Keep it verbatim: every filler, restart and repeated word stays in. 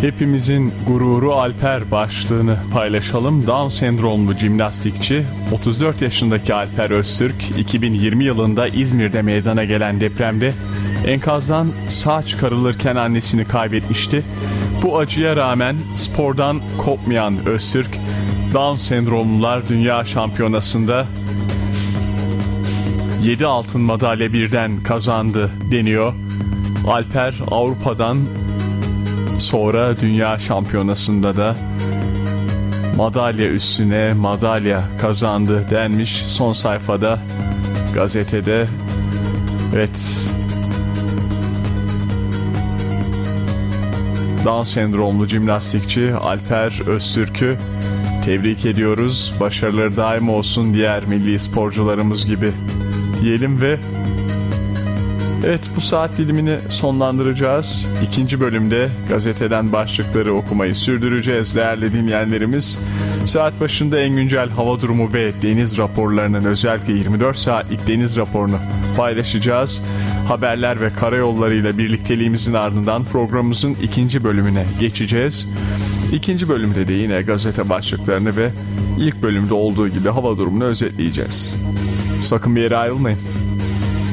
Hepimizin gururu Alper başlığını paylaşalım. Down sendromlu jimnastikçi otuz dört yaşındaki Alper Öztürk iki bin yirmi yılında İzmir'de meydana gelen depremde enkazdan sağ çıkarılırken annesini kaybetmişti. Bu acıya rağmen spordan kopmayan Öztürk, Down sendromlular Dünya Şampiyonası'nda yedi altın madalya birden kazandı deniyor. Alper Avrupa'dan sonra Dünya Şampiyonası'nda da madalya üstüne madalya kazandı denmiş son sayfada gazetede. Evet, Down sendromlu jimnastikçi Alper Öztürk'ü tebrik ediyoruz. Başarıları daim olsun diğer milli sporcularımız gibi diyelim ve evet, bu saat dilimini sonlandıracağız. İkinci bölümde gazeteden başlıkları okumayı sürdüreceğiz değerli dinleyenlerimiz. Saat başında en güncel hava durumu ve deniz raporlarının, özellikle yirmi dört saatlik deniz raporunu paylaşacağız. Haberler ve karayollarıyla birlikteliğimizin ardından programımızın ikinci bölümüne geçeceğiz. İkinci bölümde de yine gazete başlıklarını ve ilk bölümde olduğu gibi hava durumunu özetleyeceğiz. Sakın bir yere ayrılmayın.